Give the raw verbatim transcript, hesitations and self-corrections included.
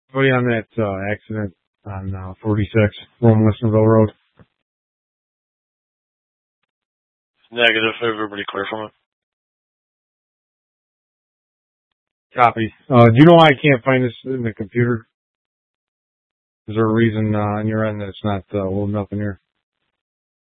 Anybody on that uh, accident on uh, forty-six, Rome Listenville Road? Negative. Everybody clear from it. Copy. Uh, do you know why I can't find this in the computer? Is there a reason uh, on your end that it's not uh, loading up in here?